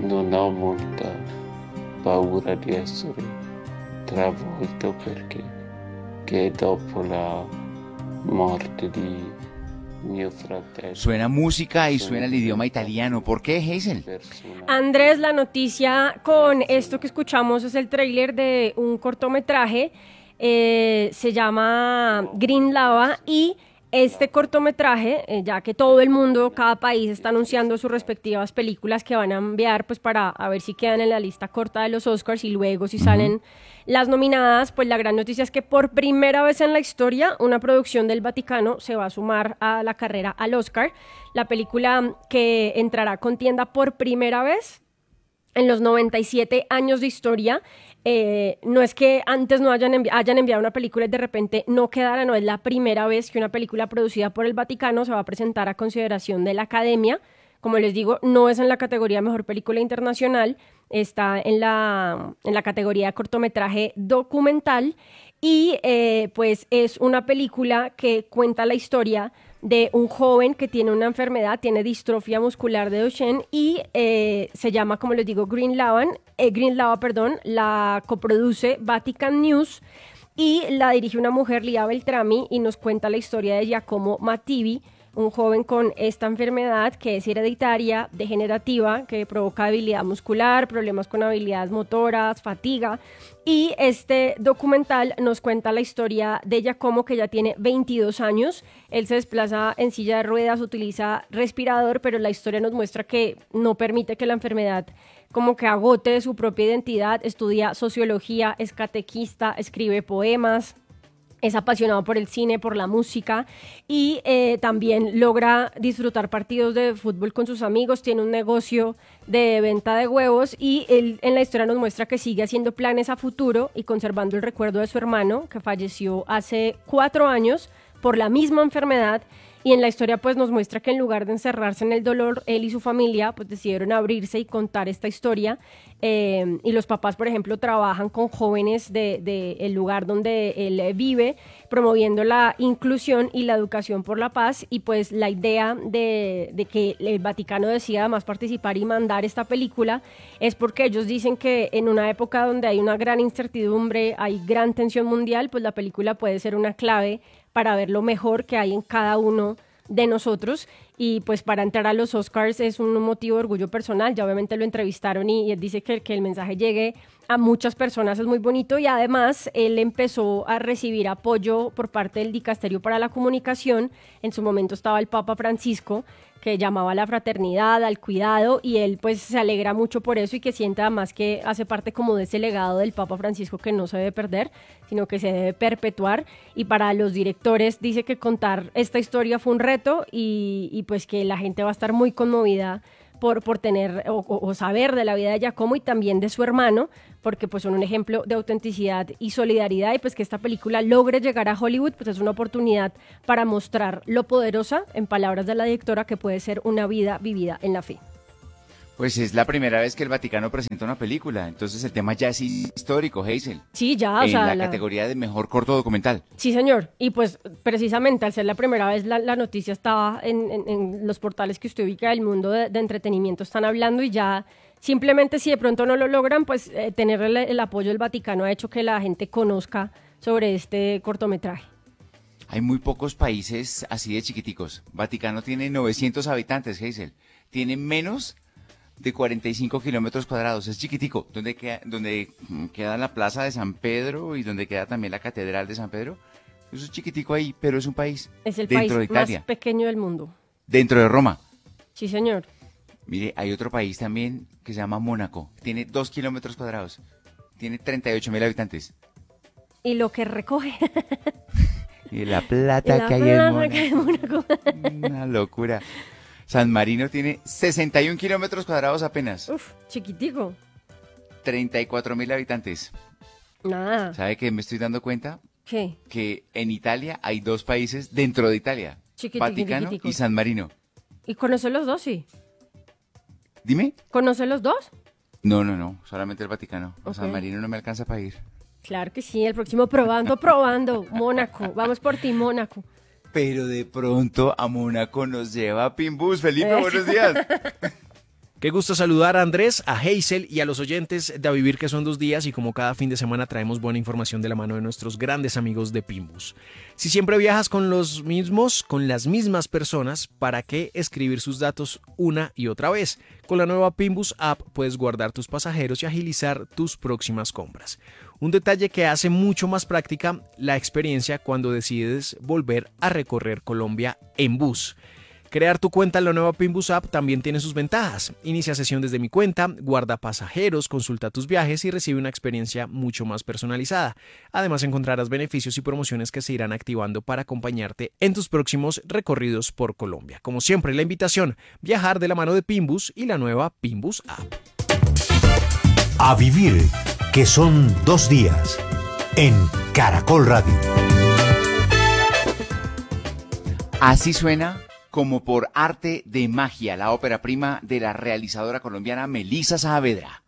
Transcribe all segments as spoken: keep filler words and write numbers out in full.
non ho molta paura di essere travolto perché che dopo la morte di mio fratello Suena música y sono suena el idioma diventato italiano. ¿Por qué, una Hazel? persona Andrés, la che noticia con esto que persona escuchamos es el tráiler de un cortometraje, eh, se llama Green Lava y este cortometraje, eh, ya que todo el mundo, cada país está anunciando sus respectivas películas que van a enviar pues para a ver si quedan en la lista corta de los Oscars y luego si Ujú. salen las nominadas, pues la gran noticia es que por primera vez en la historia una producción del Vaticano se va a sumar a la carrera al Oscar. La película que entrará a contienda por primera vez en los noventa y siete años de historia, eh, no es que antes no hayan, envi hayan enviado una película y de repente no quedara, no es la primera vez que una película producida por el Vaticano se va a presentar a consideración de la Academia. Como les digo, no es en la categoría de Mejor Película Internacional, está en la, en la categoría de cortometraje documental y eh, pues es una película que cuenta la historia de un joven que tiene una enfermedad, tiene distrofia muscular de Duchenne y eh, se llama, como les digo, Green Lava, eh, Green Lava, perdón, la coproduce Vatican News y la dirige una mujer, Lia Beltrami, y nos cuenta la historia de Giacomo Mattivi, un joven con esta enfermedad que es hereditaria, degenerativa, que provoca debilidad muscular, problemas con habilidades motoras, fatiga. Y este documental nos cuenta la historia de Giacomo, que ya tiene veintidós años. Él se desplaza en silla de ruedas, utiliza respirador, pero la historia nos muestra que no permite que la enfermedad como que agote su propia identidad. Estudia sociología, es catequista, escribe poemas, es apasionado por el cine, por la música y eh, también logra disfrutar partidos de fútbol con sus amigos, tiene un negocio de venta de huevos y él en la historia nos muestra que sigue haciendo planes a futuro y conservando el recuerdo de su hermano que falleció hace cuatro años por la misma enfermedad. Y en la historia pues nos muestra que en lugar de encerrarse en el dolor, él y su familia pues decidieron abrirse y contar esta historia. Eh, y los papás, por ejemplo, trabajan con jóvenes del de, de el lugar donde él eh, vive, promoviendo la inclusión y la educación por la paz. Y pues la idea de, de que el Vaticano decida además participar y mandar esta película es porque ellos dicen que en una época donde hay una gran incertidumbre, hay gran tensión mundial, pues la película puede ser una clave para ver lo mejor que hay en cada uno de nosotros y pues para entrar a los Oscars es un motivo de orgullo personal, ya obviamente lo entrevistaron y, y él dice que, que el mensaje llegue a muchas personas es muy bonito y además él empezó a recibir apoyo por parte del Dicasterio para la Comunicación, en su momento estaba el Papa Francisco que llamaba a la fraternidad, al cuidado y él pues se alegra mucho por eso y que siente además que hace parte como de ese legado del Papa Francisco que no se debe perder, sino que se debe perpetuar y para los directores dice que contar esta historia fue un reto y, y pues que la gente va a estar muy conmovida por, por tener o, o saber de la vida de Giacomo y también de su hermano, porque pues son un ejemplo de autenticidad y solidaridad y pues que esta película logre llegar a Hollywood, pues es una oportunidad para mostrar lo poderosa, en palabras de la directora, que puede ser una vida vivida en la fe. Pues es la primera vez que el Vaticano presenta una película, entonces el tema ya es histórico, Hazel. Sí, ya, o En sea, la, la... categoría de mejor corto documental. Sí, señor. Y pues precisamente al ser la primera vez la, la noticia estaba en, en, en los portales que usted ubica del mundo de, de entretenimiento, están hablando y ya simplemente si de pronto no lo logran, pues eh, tener el, el apoyo del Vaticano ha hecho que la gente conozca sobre este cortometraje. Hay muy pocos países así de chiquiticos. Vaticano tiene novecientos habitantes, Hazel. Tiene menos de cuarenta y cinco kilómetros cuadrados, es chiquitico, donde queda, donde queda la plaza de San Pedro y donde queda también la catedral de San Pedro, eso es chiquitico ahí, pero es un país Es el dentro país de Italia, más pequeño del mundo. dentro de Roma. Sí, señor. Mire, hay otro país también que se llama Mónaco, tiene dos kilómetros cuadrados, tiene treinta y ocho mil habitantes. Y lo que recoge. Y la plata Y la que hay plata en Mónaco, que hay en Mónaco. una locura. San Marino tiene sesenta y un kilómetros cuadrados apenas. Uf, chiquitico. treinta y cuatro mil habitantes. Nada. ¿Sabe qué me estoy dando cuenta? ¿Qué? Que en Italia hay dos países dentro de Italia. Chiquitico, Vaticano chiquitico. y San Marino. ¿Y conoce los dos, sí? Dime. ¿Conoce los dos? No, no, no. Solamente el Vaticano. A Ok. San Marino no me alcanza para ir. Claro que sí, el próximo probando, probando. Mónaco. Vamos por ti, Mónaco. Pero de pronto a Mónaco nos lleva Pimbus. Felipe, Eso. buenos días. Qué gusto saludar a Andrés, a Hazel y a los oyentes de A Vivir, que son dos días, y como cada fin de semana traemos buena información de la mano de nuestros grandes amigos de Pimbus. Si siempre viajas con los mismos, con las mismas personas, ¿para qué escribir sus datos una y otra vez? Con la nueva Pimbus App puedes guardar tus pasajeros y agilizar tus próximas compras. Un detalle que hace mucho más práctica la experiencia cuando decides volver a recorrer Colombia en bus. Crear tu cuenta en la nueva Pimbus App también tiene sus ventajas. Inicia sesión desde mi cuenta, guarda pasajeros, consulta tus viajes y recibe una experiencia mucho más personalizada. Además encontrarás beneficios y promociones que se irán activando para acompañarte en tus próximos recorridos por Colombia. Como siempre, la invitación, viajar de la mano de Pimbus y la nueva Pimbus App. A Vivir, que son dos días, en Caracol Radio. Así suena Como por arte de magia, la ópera prima de la realizadora colombiana Melissa Saavedra.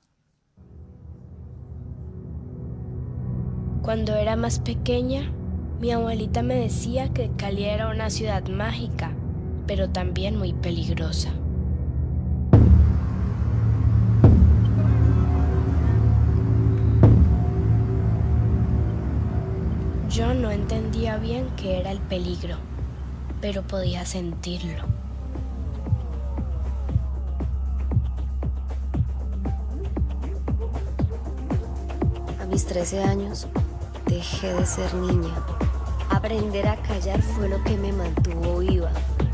Cuando era más pequeña, mi abuelita me decía que Cali era una ciudad mágica, pero también muy peligrosa. Yo no entendía bien qué era el peligro, pero podía sentirlo. A mis trece años, dejé de ser niña. Aprender a callar fue lo que me mantuvo viva.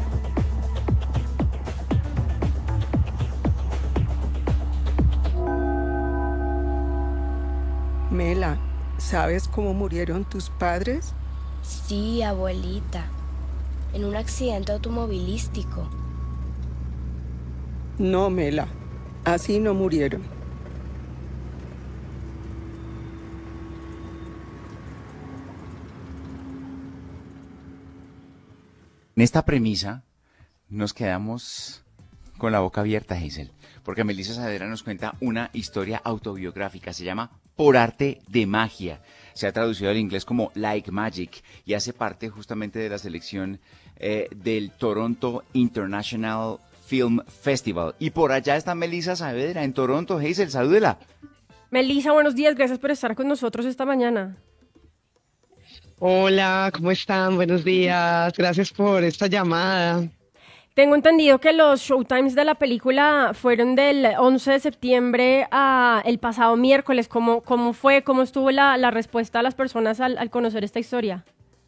Mela, ¿sabes cómo murieron tus padres? Sí, abuelita. En un accidente automovilístico. No, Mela, así no murieron. En esta premisa nos quedamos con la boca abierta, Hazel, porque Melissa Saavedra nos cuenta una historia autobiográfica. Se llama Por arte de magia. Se ha traducido al inglés como Like Magic y hace parte justamente de la selección eh, del Toronto International Film Festival. Y por allá está Melissa Saavedra en Toronto. Hazel, salúdela. Melissa, buenos días, gracias por estar con nosotros esta mañana. Hola, ¿cómo están? Buenos días, gracias por esta llamada. Tengo entendido que los showtimes de la película fueron del once de septiembre a el pasado miércoles. ¿Cómo, cómo fue? ¿Cómo estuvo la, la respuesta a las personas al, al conocer esta historia?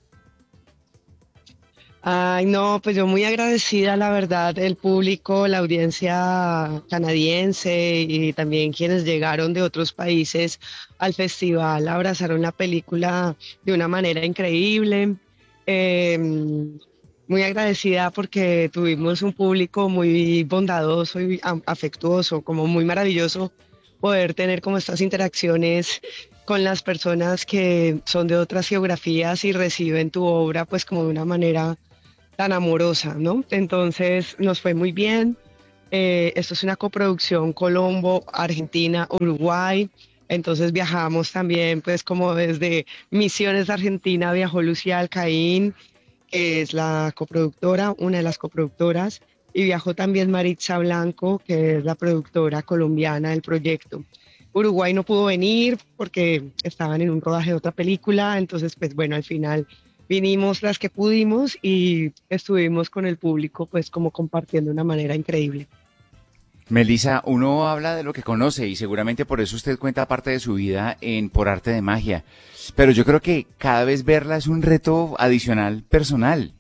Ay, no, pues yo muy agradecida, la verdad, el público, la audiencia canadiense y también quienes llegaron de otros países al festival, abrazaron la película de una manera increíble. Eh, Muy agradecida porque tuvimos un público muy bondadoso y afectuoso, como muy maravilloso poder tener como estas interacciones con las personas que son de otras geografías y reciben tu obra pues como de una manera tan amorosa, ¿no? Entonces nos fue muy bien. Eh, esto es una coproducción Colombo, Argentina, Uruguay. Entonces viajamos también pues como desde Misiones de Argentina viajó Lucía Alcaín, que es la coproductora, una de las coproductoras, y viajó también Maritza Blanco, que es la productora colombiana del proyecto. Uruguay no pudo venir porque estaban en un rodaje de otra película, entonces pues bueno, al final vinimos las que pudimos y estuvimos con el público pues como compartiendo de una manera increíble. Melissa, uno habla de lo que conoce y seguramente por eso usted cuenta parte de su vida en Por arte de magia. Pero yo creo que cada vez verla es un reto adicional personal.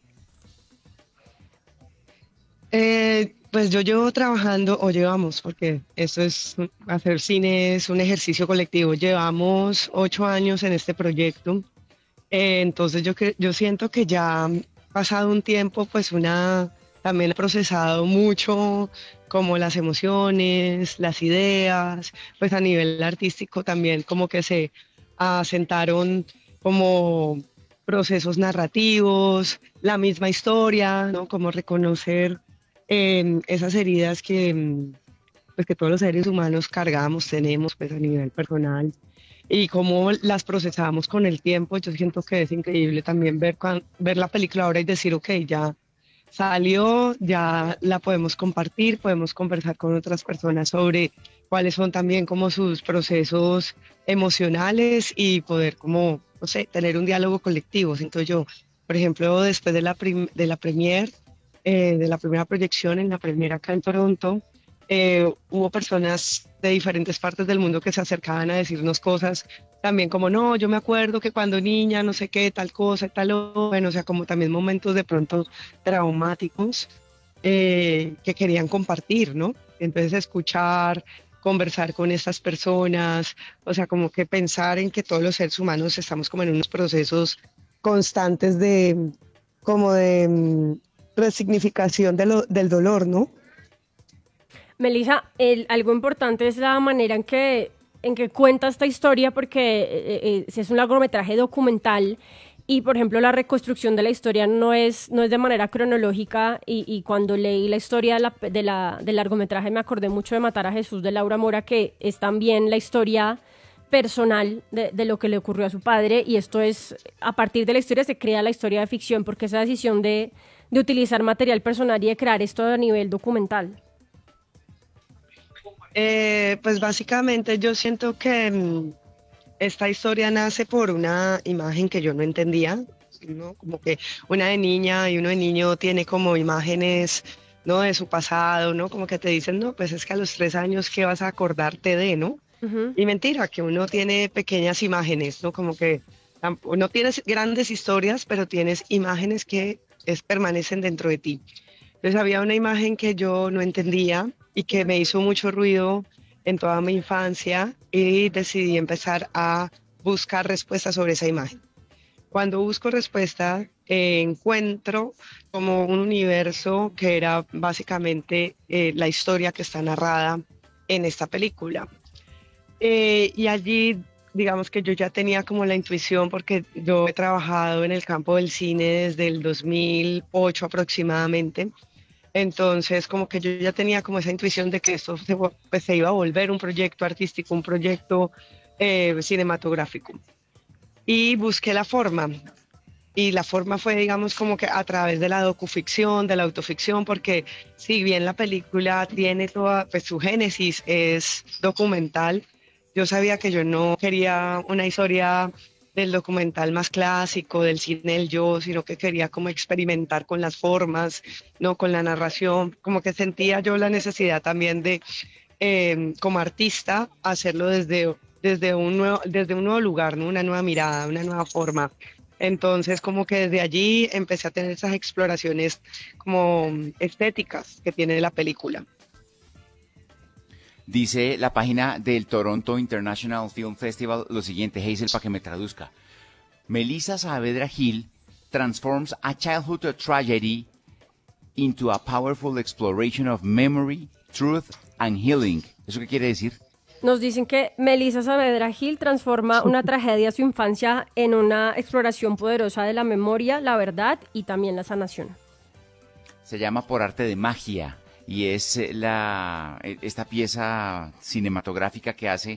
Eh, pues yo llevo trabajando, o llevamos, porque esto es, hacer cine es un ejercicio colectivo. Llevamos ocho años en este proyecto. Eh, entonces yo, que- yo siento que ya pasado un tiempo, pues una también he procesado mucho como las emociones, las ideas, pues a nivel artístico también como que se asentaron como procesos narrativos, la misma historia, ¿no? Como reconocer eh, esas heridas que, mm, pues que todos los seres humanos cargamos, tenemos pues a nivel personal y cómo las procesamos con el tiempo. Yo siento que es increíble también ver, cuan- ver la película ahora y decir, ok, ya salió, ya la podemos compartir, podemos conversar con otras personas sobre cuáles son también como sus procesos emocionales y poder como, no sé, tener un diálogo colectivo. Siento yo, por ejemplo, después de la, prim- de la premier, eh, de la primera proyección en la premier acá en Toronto, eh, hubo personas de diferentes partes del mundo que se acercaban a decirnos cosas también como, no, yo me acuerdo que cuando niña, no sé qué, tal cosa, tal, o-". Bueno, o sea, como también momentos de pronto traumáticos eh, que querían compartir, ¿no? Entonces escuchar, conversar con estas personas, o sea, como que pensar en que todos los seres humanos estamos como en unos procesos constantes de, como de mm, resignificación de lo- del dolor, ¿no? Melissa, el- algo importante es la manera en que, en que cuenta esta historia, porque eh, eh, es un largometraje documental y, por ejemplo, la reconstrucción de la historia no es, no es de manera cronológica y, y cuando leí la historia de la, de la- del largometraje me acordé mucho de Matar a Jesús de Laura Mora, que es también la historia personal de, de lo que le ocurrió a su padre, y esto es, a partir de la historia se crea la historia de ficción, porque esa decisión de, de utilizar material personal y de crear esto a nivel documental. Eh, pues básicamente yo siento que mm, esta historia nace por una imagen que yo no entendía, ¿no? Como que una de niña y uno de niño tiene como imágenes, ¿no? De su pasado, ¿no? Como que te dicen, no, pues es que a los tres años, ¿qué vas a acordarte de, no? Ujú. Y mentira, que uno tiene pequeñas imágenes, ¿no? Como que tam- no tienes grandes historias, pero tienes imágenes que es, permanecen dentro de ti. Entonces había una imagen que yo no entendía y que me hizo mucho ruido en toda mi infancia y decidí empezar a buscar respuestas sobre esa imagen. Cuando busco respuesta, eh, encuentro como un universo que era básicamente eh, la historia que está narrada en esta película. Eh, y allí, digamos que yo ya tenía como la intuición porque yo he trabajado en el campo del cine desde el dos mil ocho aproximadamente. Entonces, como que yo ya tenía como esa intuición de que esto se, vo- pues, se iba a volver un proyecto artístico, un proyecto eh, cinematográfico. Y busqué la forma. Y la forma fue, digamos, como que a través de la docuficción, de la autoficción, porque si bien la película tiene toda, pues su génesis es documental, yo sabía que yo no quería una historia del documental más clásico, del cine del yo, sino que quería como experimentar con las formas, no con la narración, como que sentía yo la necesidad también de, eh, como artista, hacerlo desde, desde, un nuevo, desde un nuevo lugar, ¿no? Una nueva mirada, una nueva forma. Entonces, como que desde allí empecé a tener esas exploraciones como estéticas que tiene la película. Dice la página del Toronto International Film Festival lo siguiente, Hazel, para que me traduzca. Melissa Saavedra Gil transforms a childhood tragedy into a powerful exploration of memory, truth and healing. ¿Eso qué quiere decir? Nos dicen que Melissa Saavedra Gil transforma una tragedia de su infancia en una exploración poderosa de la memoria, la verdad y también la sanación. Se llama Por arte de magia y es eh, la, eh, esta pieza cinematográfica que hace